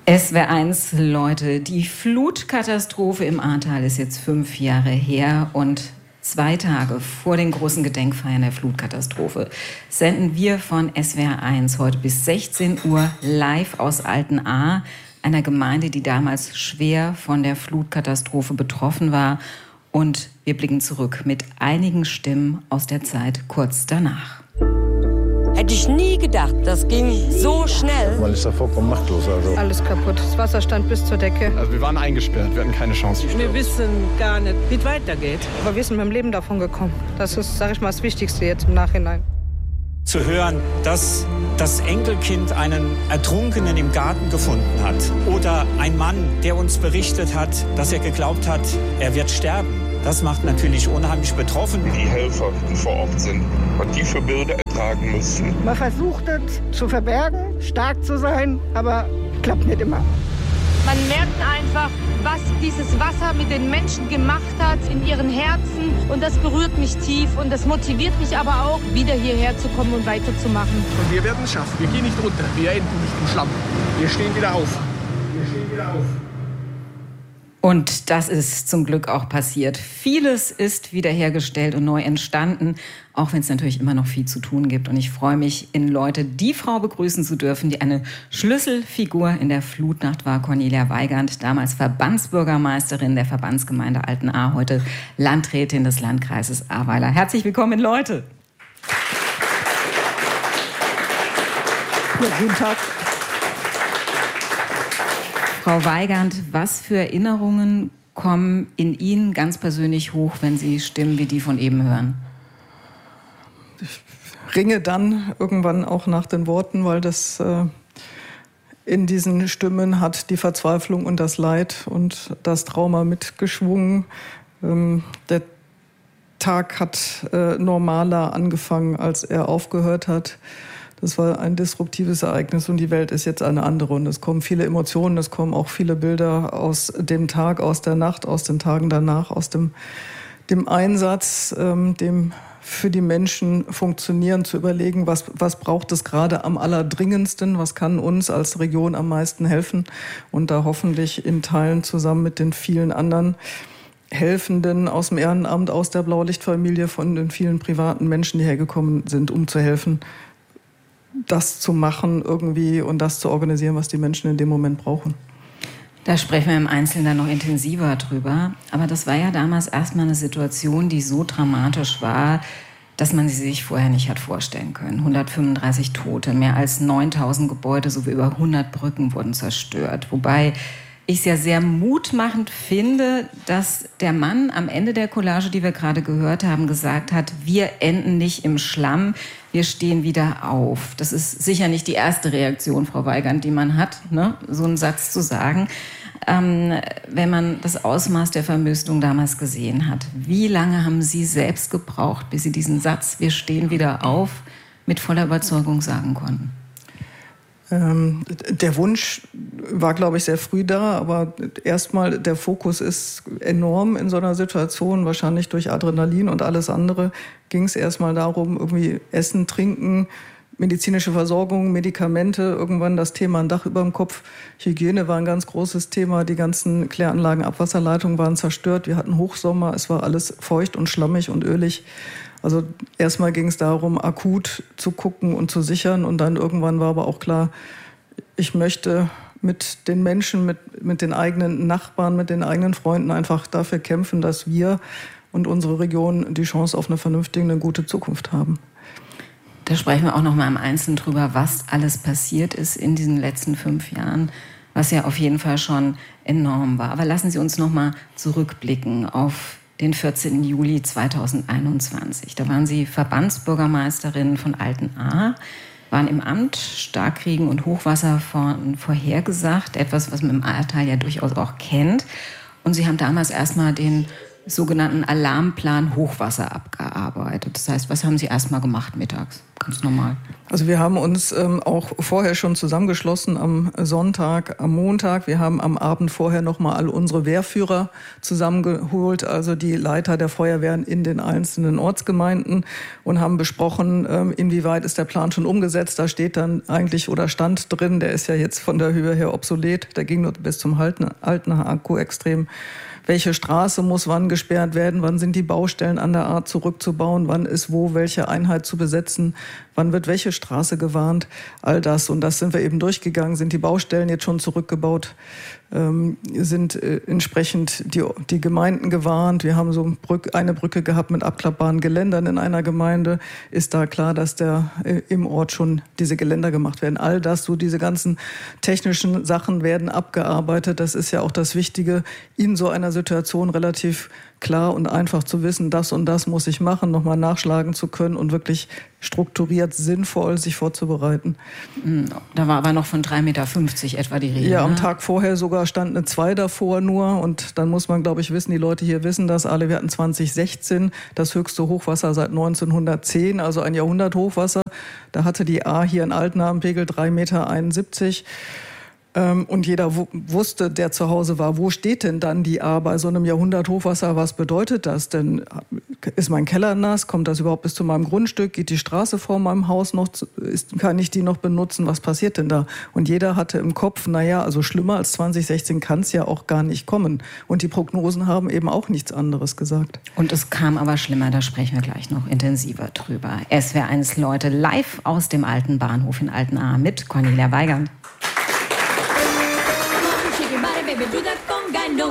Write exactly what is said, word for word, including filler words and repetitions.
S W R eins, Leute, die Flutkatastrophe im Ahrtal ist jetzt fünf Jahre her und zwei Tage vor den großen Gedenkfeiern der Flutkatastrophe senden wir von S W R eins heute bis sechzehn Uhr live aus Altenahr, einer Gemeinde, die damals schwer von der Flutkatastrophe betroffen war. Und wir blicken zurück mit einigen Stimmen aus der Zeit kurz danach. Hätte ich nie gedacht, das ging so schnell. Man ist da vollkommen machtlos. Also. Alles kaputt, das Wasser stand bis zur Decke. Also wir waren eingesperrt, wir hatten keine Chance. Wir wissen gar nicht, wie es weitergeht. Aber wir sind mit dem Leben davon gekommen. Das ist, sag ich mal, das Wichtigste jetzt im Nachhinein. Zu hören, dass das Enkelkind einen Ertrunkenen im Garten gefunden hat. Oder ein Mann, der uns berichtet hat, dass er geglaubt hat, er wird sterben. Das macht natürlich unheimlich betroffen. Die Helfer, die vor Ort sind, was die für Bilder ertragen müssen. Man versucht es zu verbergen, stark zu sein, aber klappt nicht immer. Man merkt einfach, was dieses Wasser mit den Menschen gemacht hat in ihren Herzen. Und das berührt mich tief und das motiviert mich aber auch, wieder hierher zu kommen und weiterzumachen. Und wir werden es schaffen. Wir gehen nicht runter. Wir enden nicht im Schlamm. Wir stehen wieder auf. Wir stehen wieder auf. Und das ist zum Glück auch passiert. Vieles ist wiederhergestellt und neu entstanden, auch wenn es natürlich immer noch viel zu tun gibt. Und ich freue mich, in Leute die Frau begrüßen zu dürfen, die eine Schlüsselfigur in der Flutnacht war, Cornelia Weigand, damals Verbandsbürgermeisterin der Verbandsgemeinde Altenahr, heute Landrätin des Landkreises Ahrweiler. Herzlich willkommen in Leute. Ja, guten Tag. Frau Weigand, was für Erinnerungen kommen in Ihnen ganz persönlich hoch, wenn Sie Stimmen wie die von eben hören? Ich ringe dann irgendwann auch nach den Worten, weil das äh, in diesen Stimmen hat die Verzweiflung und das Leid und das Trauma mitgeschwungen. Ähm, der Tag hat äh, normaler angefangen, als er aufgehört hat. Das war ein disruptives Ereignis und die Welt ist jetzt eine andere. Und es kommen viele Emotionen, es kommen auch viele Bilder aus dem Tag, aus der Nacht, aus den Tagen danach, aus dem, dem Einsatz, ähm, dem für die Menschen funktionieren, zu überlegen, was, was braucht es gerade am allerdringendsten, was kann uns als Region am meisten helfen und da hoffentlich in Teilen zusammen mit den vielen anderen Helfenden aus dem Ehrenamt, aus der Blaulichtfamilie, von den vielen privaten Menschen, die hergekommen sind, um zu helfen, das zu machen irgendwie und das zu organisieren, was die Menschen in dem Moment brauchen. Da sprechen wir im Einzelnen dann noch intensiver drüber. Aber das war ja damals erstmal eine Situation, die so dramatisch war, dass man sie sich vorher nicht hat vorstellen können. hundertfünfunddreißig Tote, mehr als neuntausend Gebäude sowie über hundert Brücken wurden zerstört. Wobei ich es ja sehr mutmachend finde, dass der Mann am Ende der Collage, die wir gerade gehört haben, gesagt hat, wir enden nicht im Schlamm, wir stehen wieder auf. Das ist sicher nicht die erste Reaktion, Frau Weigand, die man hat, ne? So einen Satz zu sagen, ähm, wenn man das Ausmaß der Verwüstung damals gesehen hat. Wie lange haben Sie selbst gebraucht, bis Sie diesen Satz, wir stehen wieder auf, mit voller Überzeugung sagen konnten? Der Wunsch war, glaube ich, sehr früh da, aber erstmal der Fokus ist enorm in so einer Situation. Wahrscheinlich durch Adrenalin und alles andere ging es erstmal darum, irgendwie Essen, Trinken, medizinische Versorgung, Medikamente, irgendwann das Thema ein Dach über dem Kopf. Hygiene war ein ganz großes Thema. Die ganzen Kläranlagen, Abwasserleitungen waren zerstört. Wir hatten Hochsommer, es war alles feucht und schlammig und ölig. Also erstmal ging es darum, akut zu gucken und zu sichern. Und dann irgendwann war aber auch klar, ich möchte mit den Menschen, mit, mit den eigenen Nachbarn, mit den eigenen Freunden einfach dafür kämpfen, dass wir und unsere Region die Chance auf eine vernünftige, eine gute Zukunft haben. Da sprechen wir auch noch mal im Einzelnen drüber, was alles passiert ist in diesen letzten fünf Jahren, was ja auf jeden Fall schon enorm war. Aber lassen Sie uns noch mal zurückblicken auf den vierzehnten Juli zweitausendeinundzwanzig. Da waren Sie Verbandsbürgermeisterin von Altenahr, waren im Amt, Starkregen und Hochwasser vorhergesagt, etwas, was man im Ahrtal ja durchaus auch kennt. Und Sie haben damals erstmal den sogenannten Alarmplan Hochwasser abgearbeitet. Das heißt, was haben Sie erst mal gemacht mittags? Ganz normal. Also wir haben uns ähm, auch vorher schon zusammengeschlossen am Sonntag, am Montag. Wir haben am Abend vorher noch mal all unsere Wehrführer zusammengeholt, also die Leiter der Feuerwehren in den einzelnen Ortsgemeinden, und haben besprochen, ähm, inwieweit ist der Plan schon umgesetzt. Da steht dann eigentlich oder stand drin, der ist ja jetzt von der Höhe her obsolet, der ging nur bis zum alten, alten Akku extrem. Welche Straße muss wann gesperrt werden? Wann sind die Baustellen an der Art zurückzubauen? Wann ist wo welche Einheit zu besetzen? Wann wird welche Straße gewarnt? All das. Und das sind wir eben durchgegangen. Sind die Baustellen jetzt schon zurückgebaut? Ähm, sind äh, entsprechend die, die Gemeinden gewarnt? Wir haben so eine Brücke gehabt mit abklappbaren Geländern in einer Gemeinde. Ist da klar, dass der äh, im Ort schon diese Geländer gemacht werden? All das, so diese ganzen technischen Sachen werden abgearbeitet. Das ist ja auch das Wichtige, in so einer Situation relativ klar und einfach zu wissen, das und das muss ich machen, nochmal nachschlagen zu können und wirklich strukturiert, sinnvoll sich vorzubereiten. Da war aber noch von drei Meter fünfzig etwa die Rede. Ja, am ne? Tag vorher sogar stand eine zwei davor nur, und dann muss man, glaube ich, wissen, die Leute hier wissen das alle, wir hatten zwanzig sechzehn das höchste Hochwasser seit neunzehnhundertzehn, also ein Jahrhunderthochwasser. Da hatte die A hier in Altena am Pegel drei Meter einundsiebzig. Und jeder wusste, der zu Hause war, wo steht denn dann die A bei so einem Jahrhunderthochwasser? Was bedeutet das denn? Ist mein Keller nass? Kommt das überhaupt bis zu meinem Grundstück? Geht die Straße vor meinem Haus noch? Ist, kann ich die noch benutzen? Was passiert denn da? Und jeder hatte im Kopf, naja, also schlimmer als zwanzig sechzehn kann es ja auch gar nicht kommen. Und die Prognosen haben eben auch nichts anderes gesagt. Und es kam aber schlimmer, da sprechen wir gleich noch intensiver drüber. S W R eins Leute live aus dem alten Bahnhof in Altena mit Cornelia Weigand. Baby, do that conga, no.